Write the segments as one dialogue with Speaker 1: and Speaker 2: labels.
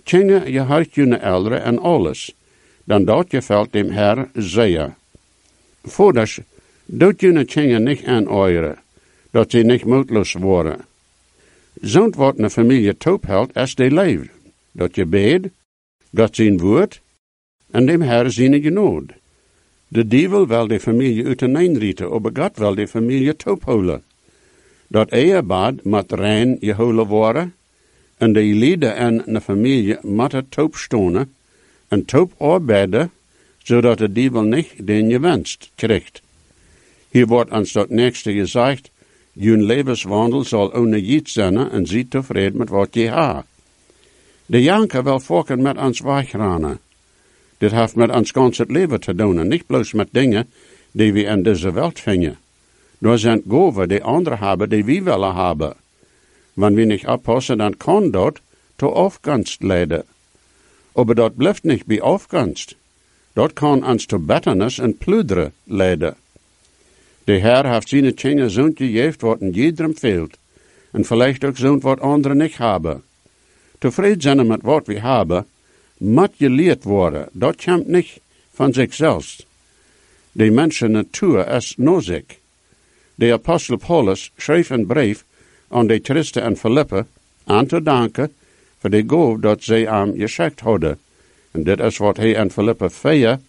Speaker 1: Tjenge je hart june elderen en alles, dan dat je veld dem Herr zeer. Voordat doet june tjenge niet aanoeieren, dat ze niet moedloos worden. Zo'n wordt een familie toophelt als die leeft, dat je beed, dat zijn woord, en dem Herr zijn genood. De duivel wil de familie uiteenrieten, maar God wil de familie toopholen. Dat ehebaad moet rein geholen worden, en de lieden en de familie moeten toopstonen, en toop arbeiden, zodat de duivel niet den je wenst krijgt. Hier wordt ons dat nächste gezegd, je levenswandel zal ohne jiet zijn en zie tevreden met wat je ha. De janker wil volken met ons wegrennen. Dit heeft met ons ganse leven te doen, en niet bloos met dingen die we in deze wereld vinden. Door zijn goven die anderen hebben, die we willen hebben. Wanneer we niet oppassen, dan kan dat tot afgunst leiden. Maar dat blijft niet bij afgunst. Dat kan ons tot bitternis en plunderen leiden. De Heer heeft zijn tjenge zo'n gegeven wat in iedereen veelt, en vielleicht ook zo'n wat anderen niet hebben. Tevreden zijn met wat we hebben, moet geleerd worden. Dat komt niet van zichzelf. De mensen natuur is nodig. De apostel Paulus schreef een brief aan de Christen en Philippen aan te danken voor de gof dat zij aan geschenkt hadden. En dit is wat hij aan Philippen 4,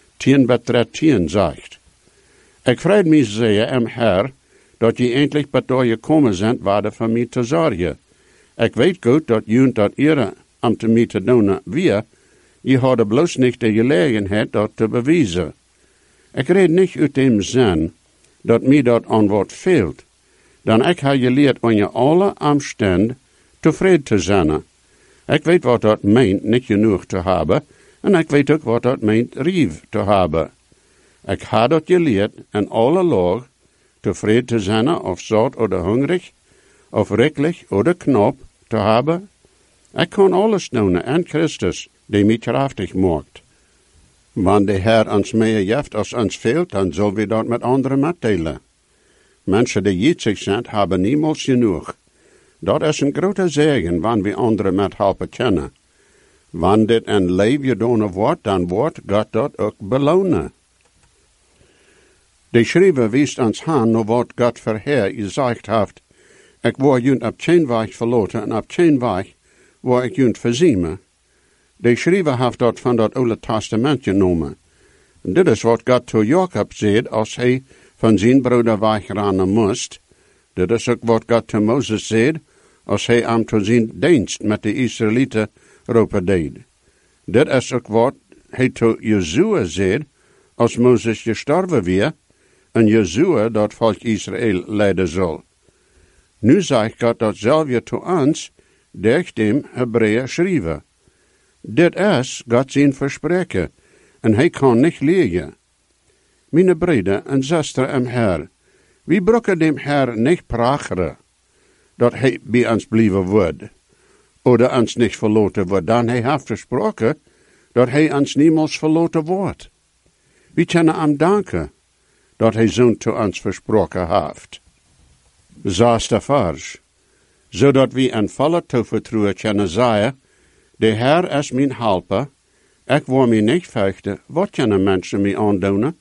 Speaker 1: 10-13 zegt. Ik vreed mij zeer am Herr, dat je eindelijk bij je komen bent waar voor mij te zorgen. Ik weet goed dat jullie dat eerder om te mij te doen weer, je hadden bloos niet de gelegenheid dat te bewijzen. Ik red niet uit dem zin, dat mij dat aan wat veelt. Dan ik heb geleerd aan je alle omstand tevreden te zijn. Ik weet wat dat meent niet genoeg te hebben, en ik weet ook wat dat meent rief te hebben. Ik heb dat geleerd in alle laag tevreden te zijn, of zout of hungrig, of rijkelijk of knap te hebben. Ik kan alles doen en Christus, die mij krachtig maakt. Wanneer de Heer ons meer geeft als ons veelt, dan zullen we dat met anderen meedelen. Mensen die jitzig zijn, hebben niemals genoeg. Dat is een grote zegen, wanneer we anderen met helpen kennen. Wanneer dit een leven gedaan wordt, dan wordt God dat ook belonen. De schrijver wijst ons aan naar wat God voorher gezegd heeft. Ik word jullie op geen weg verloten en op geen weg word ik jullie verziemen. De schrijver heeft dat van dat Oude Testament genomen. En dit is wat God tot Jacob zei als hij van zijn broeder wegrennen moest. Dit is ook wat God tot Mozes zei als hij hem tot zijn dienst met de Israëlieten roepen deed. Dit is ook wat hij tot Jozua zei als Mozes gestorven weer en Jozua dat volk Israël leiden zal. Nu zegt God datzelfde tot ons door dem Hebreeën schrijven. Dit is God zijn verspreken, en hij kan niet liegen. Mijn broeder en zuster im Herr, wie brokken dem Herr niet pracheren, dat hij bij ons blijven wordt, oder ons niet verloten wordt, dan hij heeft versproken, dat hij ons niemals verloten wordt. We kunnen hem danken, dat hij zo'n tot ons versproken heeft. Zesde vers, zodat we een volle toevertrouwen kunnen zeggen, de Heer is mijn helper, ik wil mij niet vechten, wat kunnen mensen mij aandoen?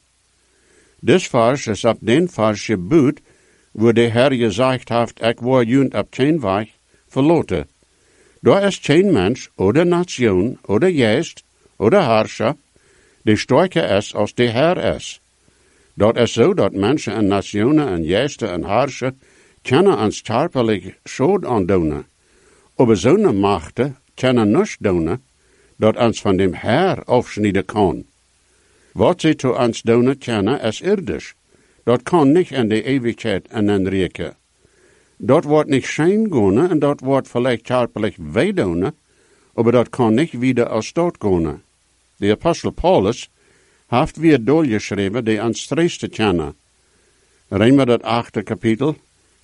Speaker 1: Dit vers is op den vers gebeurd, waar de Heer gezegd heeft, ik wil jullie op geen weg verloten. Daar is geen mens, oder nation, oder geest, oder herrscher, die sterker is als de Heer is. Dat is zo dat mensen en nationen en geesten en herrscher kunnen ons sterpelijk schuld aandoen. Maar zo'n machten kunnen niets doen, dat ons van dem Heer afsnijden kan. Wat ze to ons doen kunnen is irdisch. Dat kan niet in de eeuwigheid en in rijken. Dat wordt niet schijn gaan en dat wordt vielleicht sterpelijk wegdoen, maar dat kan niet weer als dood gaan. De apostel Paulus heeft weer doorgeschreven die ons streeste kennen. Rijm we dat 8e kapitel,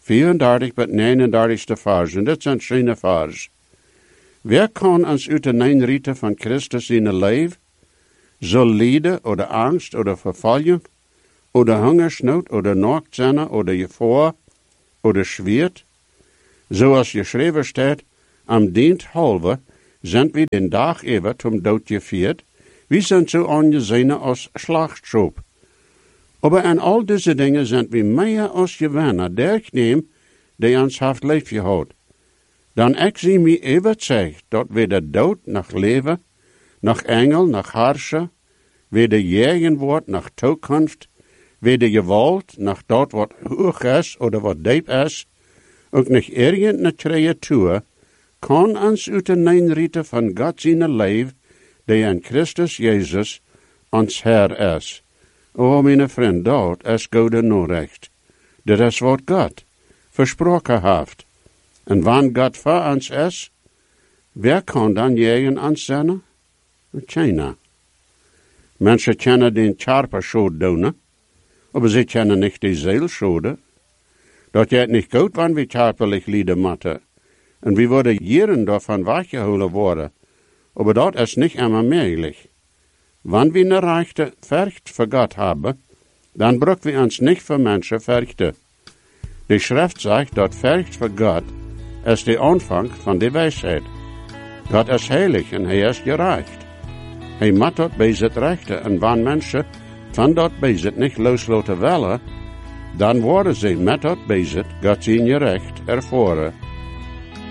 Speaker 1: 34 tot 39 vers, en dit zijn schöne vers. Wer kan ons uit de neinrieten van Christus in leven? Zal lijden, oder angst, oder vervolging, oder hungersnood, oder naakt zijn, oder gevaar, oder schwert? Zoals geschreven staat, am dient halve, sind wir den Tag über zum Tod geführt, wir sind so angesehen als Schlachtschub. Aber an all diese Dinge sind wir mehr als gewinnen, dergneem, die uns haft lief gehad. Dan ik zie mij overtuigd dat weder dood nach leven, nach engel, nach harscher, weder jagen wordt nach toekomst, weder gewalt, nach dat wat hoog is oder wat diep is, ook nicht irgendeine Kreatur, kan ons uit de neinrieten van God zijn leef, die in Christus Jezus ons Herr is. O, mijn vriend, dat is goede Nachricht. Dat is wat God versproken heeft. En wanneer God voor ons is, wer kan dan jegen ons zijn? Keiner. Mensen kennen den Charper schuld doen, aber sie kennen nicht die Seele schuld. Dat geht nicht gut, wann wir charperlich lieden moeten. En wir worden jaren davon weggeholen worden. Aber dat is nicht immer möglich. Wann wir eine rechte Furcht für Gott haben, dann brauchen wir uns nicht für Menschen fürchten. Die Schrift sagt, dat Furcht für Gott ist der Anfang von der Weisheit. Gott ist heilig und er ist gerecht. Hij moet dat bezit rechten. En wanneer mensen van dat bezit niet loslaten willen, dan worden ze met dat bezit Gott zijn recht ervoeren.